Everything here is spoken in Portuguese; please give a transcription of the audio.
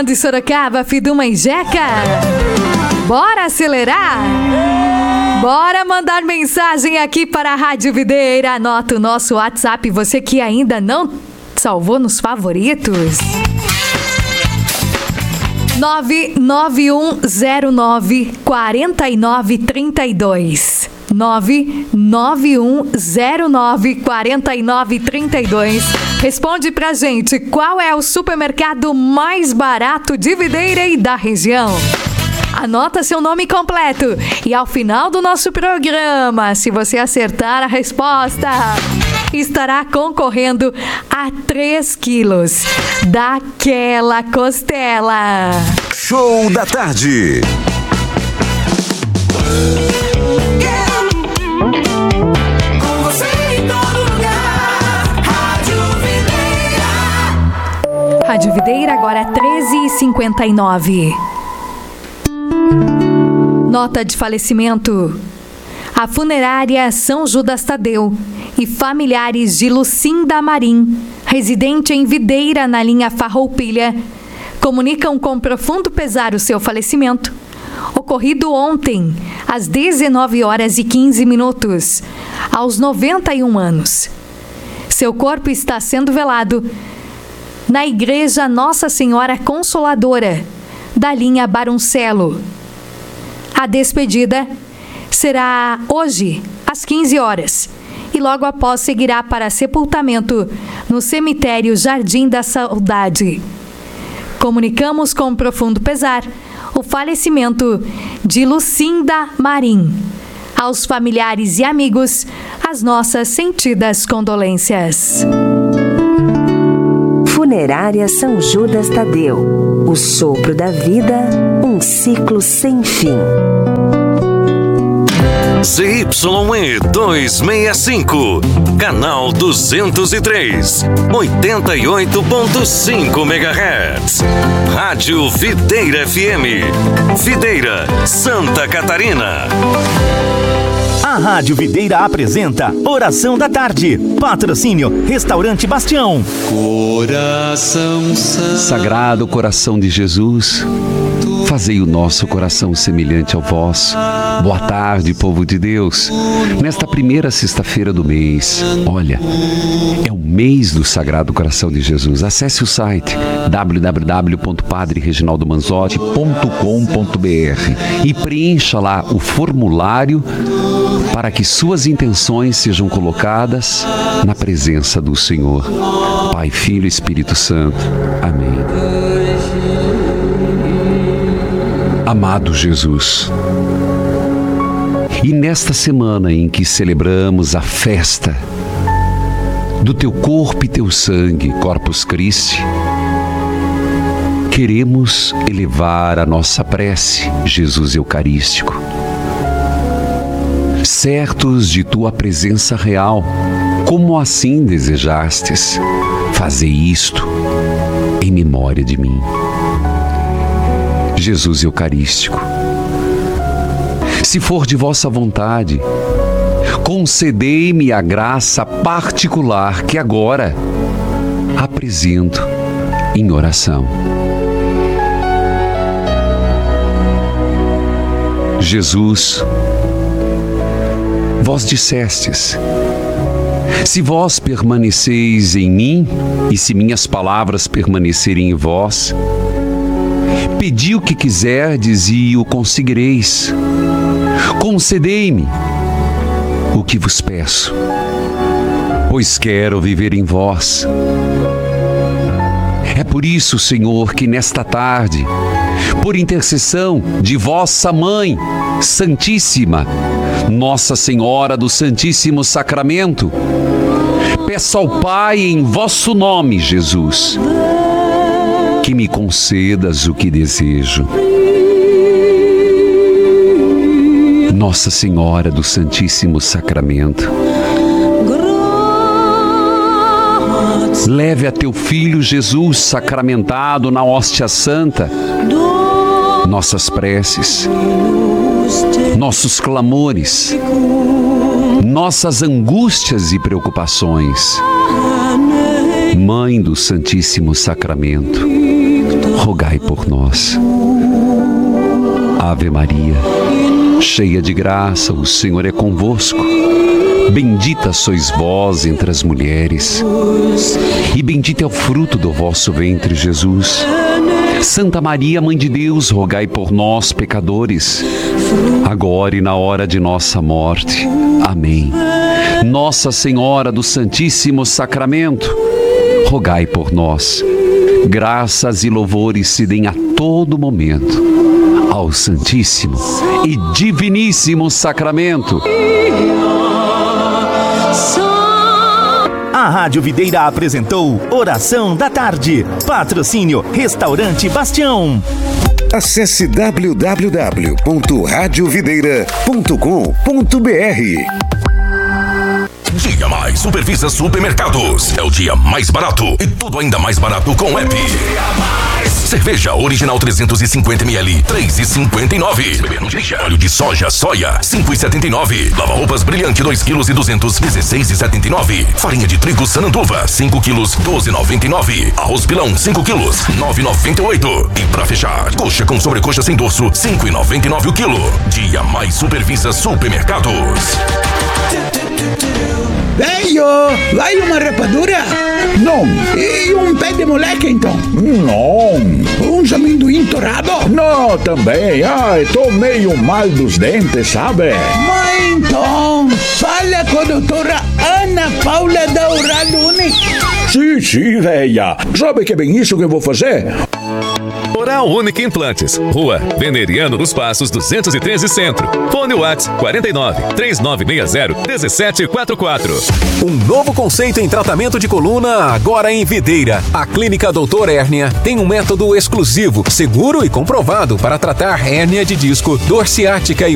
Orlando e Sorocaba, Fiduma e Jeca. Bora acelerar? Bora mandar mensagem aqui para a Rádio Videira. Anota o nosso WhatsApp, você que ainda não salvou nos favoritos. 991094932. 991094932. Responde pra gente, qual é o supermercado mais barato de Videira e da região? Anota seu nome completo e ao final do nosso programa, se você acertar a resposta, estará concorrendo a 3 quilos daquela costela. Show da tarde. Com você em todo lugar, Rádio Videira. Rádio Videira, agora 13h59. Nota de falecimento. A funerária São Judas Tadeu e familiares de Lucinda Marim, residente em Videira, na linha Farroupilha, comunicam com profundo pesar o seu falecimento, ocorrido ontem, às 19h15, aos 91 anos. Seu corpo está sendo velado na Igreja Nossa Senhora Consoladora, da linha Baruncello. A despedida será hoje, às 15 horas, e logo após seguirá para sepultamento no cemitério Jardim da Saudade. Comunicamos com profundo pesar o falecimento de Lucinda Marim. Aos familiares e amigos, as nossas sentidas condolências. Funerária São Judas Tadeu. O sopro da vida, um ciclo sem fim. ZYE 265, canal 203, 88.5 MHz. Rádio Videira FM, Videira, Santa Catarina. A Rádio Videira apresenta Oração da Tarde. Patrocínio Restaurante Bastião. Coração Sagrado Coração de Jesus, fazei o nosso coração semelhante ao vosso. Boa tarde, povo de Deus. Nesta primeira sexta-feira do mês, olha, é o mês do Sagrado Coração de Jesus. Acesse o site www.padrereginaldomanzotti.com.br e preencha lá o formulário para que suas intenções sejam colocadas na presença do Senhor. Pai, Filho e Espírito Santo. Amém. Amado Jesus, e nesta semana em que celebramos a festa do Teu corpo e Teu sangue, Corpus Christi, queremos elevar a nossa prece, Jesus Eucarístico, certos de Tua presença real, como assim desejastes, fazei isto em memória de mim. Jesus Eucarístico, se for de vossa vontade, concedei-me a graça particular que agora apresento em oração. Jesus, vós dissestes: se vós permaneceis em mim e se minhas palavras permanecerem em vós, pedi o que quiserdes e o conseguireis. Concedei-me o que vos peço, pois quero viver em vós. É por isso, Senhor, que nesta tarde, por intercessão de vossa Mãe Santíssima, Nossa Senhora do Santíssimo Sacramento, peço ao Pai em vosso nome, Jesus, que me concedas o que desejo. Nossa Senhora do Santíssimo Sacramento, leve a teu Filho Jesus sacramentado na hóstia santa nossas preces, nossos clamores, nossas angústias e preocupações. Mãe do Santíssimo Sacramento, rogai por nós. Ave Maria, cheia de graça, o Senhor é convosco. Bendita sois vós entre as mulheres, e bendito é o fruto do vosso ventre, Jesus. Santa Maria, Mãe de Deus, rogai por nós, pecadores, agora e na hora de nossa morte. Amém. Nossa Senhora do Santíssimo Sacramento, rogai por nós. Graças e louvores se deem a todo momento ao Santíssimo e Diviníssimo Sacramento. A Rádio Videira apresentou Oração da Tarde. Patrocínio Restaurante Bastião. Acesse www.radiovideira.com.br. Dia Mais Supervisa Supermercados. É o dia mais barato e tudo ainda mais barato com o app. Cerveja original 350ml, 3,59. Óleo de soja, soia, 5,79. Lava-roupas Brilhante, 2 kg e 200, 16,79. Farinha de trigo Sananduva, 5 kg, 12,99. Arroz pilão, 5 kg, 9,98. E pra fechar, coxa com sobrecoxa sem dorso, 5,99 o quilo. Dia Mais Supervisa Supermercados. Velho, vai uma rapadura? Não. E um pé de moleque, então? Não. Uns amendoim torrado? Não, também. Ai, tô meio mal dos dentes, sabe? Mas então, fala com a doutora Ana Paula da Oral Unique. Sim, velha. Sabe que é bem isso que eu vou fazer? Oral Unique Implantes, Rua Veneriano dos Passos 213 Centro. Fone WhatsApp 49 3960 1744. Um novo conceito em tratamento de coluna agora em Videira. A Clínica Doutor Hérnia tem um método exclusivo, seguro e comprovado para tratar hérnia de disco, dor ciática e